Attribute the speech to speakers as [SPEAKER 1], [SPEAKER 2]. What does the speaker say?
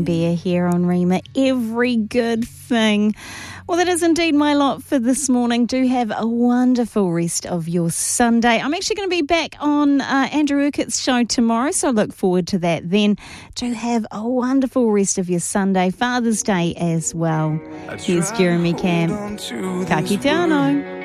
[SPEAKER 1] Jane Bear here on Rima. Every good thing. Well, that is indeed my lot for this morning. Do have a wonderful rest of your Sunday. I'm actually going to be back on Andrew Urquhart's show tomorrow, so I look forward to that then. Do have a wonderful rest of your Sunday. Father's Day as well. Here's Jeremy Camp. Ka kite anō.